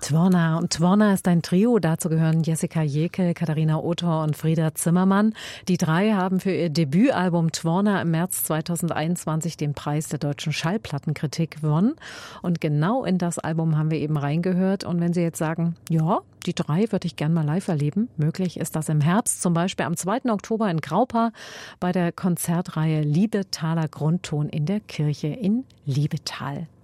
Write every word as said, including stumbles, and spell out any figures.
Twörner. Und Twörner ist ein Trio. Dazu gehören Jessica Jekel, Katharina Othor und Frieda Zimmermann. Die drei haben für ihr Debütalbum Twörner im März zweitausendeinundzwanzig den Preis der deutschen Schallplattenkritik gewonnen. Und genau in das Album haben wir eben reingehört. Und wenn Sie jetzt sagen, ja, die drei würde ich gern mal live erleben, möglich ist das im Herbst, zum Beispiel am zweiten Oktober in Graupa bei der Konzertreihe Liebetaler Grundton in der Kirche in Liebetal.